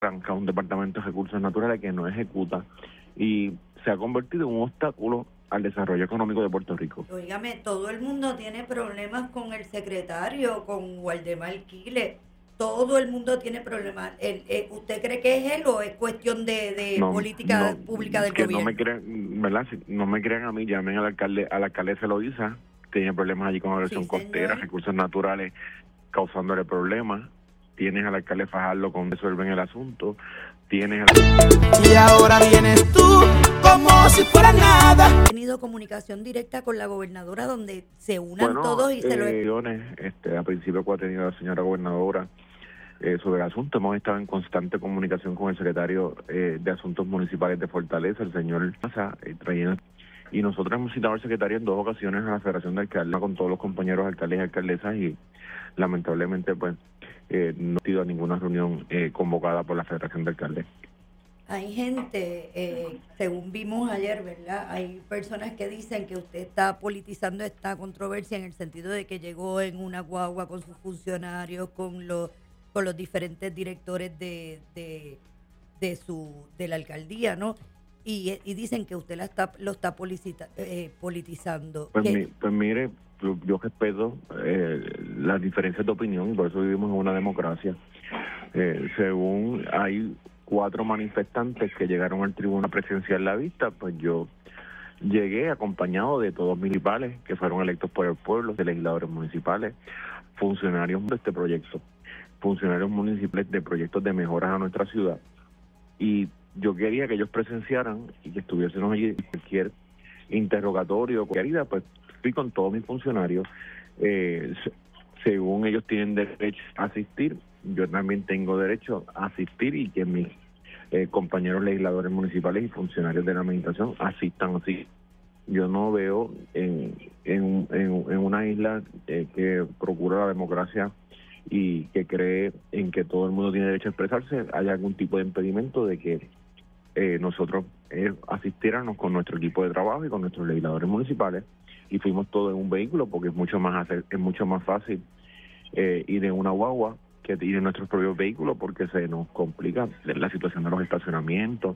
tranca, un departamento de recursos naturales que no ejecuta y se ha convertido en un obstáculo al desarrollo económico de Puerto Rico. Óigame, todo el mundo tiene problemas con el secretario, con Waldemar Quiles. Todo el mundo tiene problemas. ¿Usted cree que es él o es cuestión de política pública del gobierno? No me crean, ¿verdad? Si no me crean a mí, llamen al alcalde Eloísa, tiene problemas allí con la erosión costera, recursos naturales causándole problemas. Tienes al alcalde Fajardo con resuelven el asunto. Y ahora vienes tú como si fuera nada. ¿Ha tenido comunicación directa con la gobernadora donde se unan todos y se lo... A principio cuando ha tenido la señora gobernadora sobre el asunto, hemos estado en constante comunicación con el secretario de Asuntos Municipales de Fortaleza, el señor Maza, y nosotros hemos citado al secretario en 2 ocasiones a la Federación de Alcaldes con todos los compañeros alcaldes y alcaldesas y lamentablemente pues no ha sido ninguna reunión convocada por la Federación de Alcaldes. Hay gente, según vimos ayer, ¿verdad? Hay personas que dicen que usted está politizando esta controversia en el sentido de que llegó en una guagua con sus funcionarios, con los diferentes directores de la alcaldía, ¿no? Y dicen que usted lo está politizando. Pues mire, yo respeto las diferencias de opinión y por eso vivimos en una democracia. Según hay 4 manifestantes que llegaron al tribunal presidencial La Vista, pues yo llegué acompañado de todos mis rivales que fueron electos por el pueblo, de legisladores municipales, funcionarios de este proyecto, funcionarios municipales de proyectos de mejoras a nuestra ciudad. Y yo quería que ellos presenciaran y que estuviesen allí cualquier interrogatorio, cualquier herida, pues fui con todos mis funcionarios. Según ellos tienen derecho a asistir, yo también tengo derecho a asistir y que mis compañeros legisladores municipales y funcionarios de la administración asistan así. Yo no veo en una isla que procura la democracia y que cree en que todo el mundo tiene derecho a expresarse, haya algún tipo de impedimento de que nosotros asistiéramos con nuestro equipo de trabajo y con nuestros legisladores municipales y fuimos todos en un vehículo porque es mucho más fácil ir en una guagua que ir en nuestros propios vehículos porque se nos complica la situación de los estacionamientos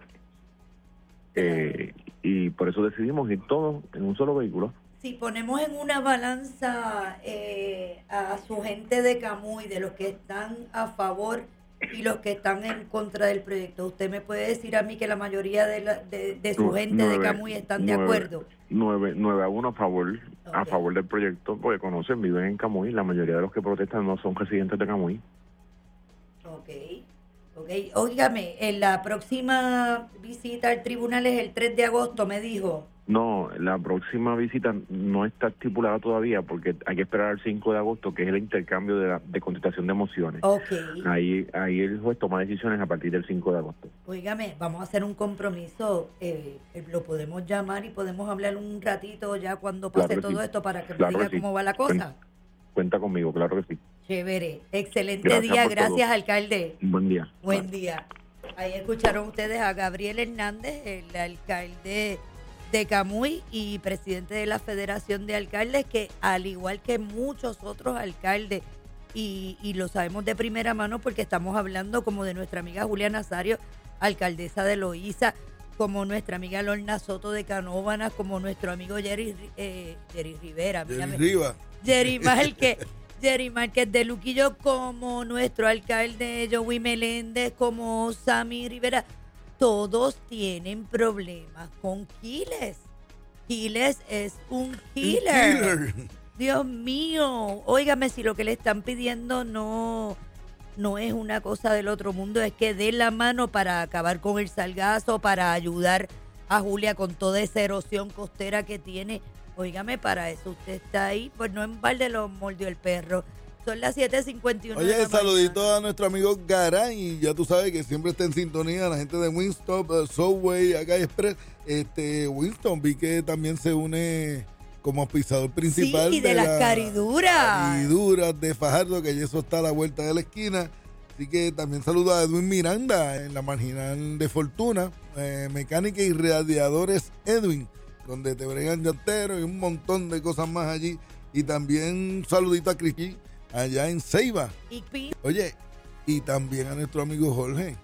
y por eso decidimos ir todos en un solo vehículo. Si ponemos en una balanza a su gente de Camuy, de los que están a favor y los que están en contra del proyecto, ¿usted me puede decir a mí que la mayoría de su gente de Camuy están de acuerdo? 9-1 a favor del proyecto, porque viven en Camuy. La mayoría de los que protestan no son residentes de Camuy. Ok. Óigame, en la próxima visita al tribunal es el 3 de agosto, me dijo. No, la próxima visita no está estipulada todavía porque hay que esperar al 5 de agosto, que es el intercambio de contestación de mociones. Okay. Ahí el juez toma decisiones a partir del 5 de agosto. Óigame, vamos a hacer un compromiso, lo podemos llamar y podemos hablar un ratito ya cuando pase todo esto para que me diga cómo va la cosa. Cuenta conmigo, claro que sí. Chévere, excelente día, gracias alcalde. Buen día. Buen día. Ahí escucharon ustedes a Gabriel Hernández, el alcalde de Camuy y presidente de la Federación de Alcaldes, que al igual que muchos otros alcaldes, y lo sabemos de primera mano porque estamos hablando como de nuestra amiga Julia Nazario, alcaldesa de Loíza, como nuestra amiga Lorna Soto de Canóvanas, como nuestro amigo Jerry Rivera, Jerry Márquez de Luquillo, como nuestro alcalde Joey Meléndez, como Sammy Rivera. Todos tienen problemas con Quiles. Quiles es un killer. Dios mío. Óigame, si lo que le están pidiendo no es una cosa del otro mundo, es que dé la mano para acabar con el salgazo, para ayudar a Julia con toda esa erosión costera que tiene. Óigame, para eso usted está ahí, pues no en balde lo mordió el perro. Son las 7:51. Oye, saludito a nuestro amigo Garay, ya tú sabes que siempre está en sintonía, la gente de Winstop, Subway, acá Express. Winston, vi que también se une como auspiciador principal. Sí, y de las cariduras. Cariduras de Fajardo, que eso está a la vuelta de la esquina. Así que también saludo a Edwin Miranda en la marginal de Fortuna, mecánica y radiadores Edwin, donde te bregan llanteros y un montón de cosas más allí. Y también un saludito a Criqui allá en Ceiba. Oye, y también a nuestro amigo Jorge,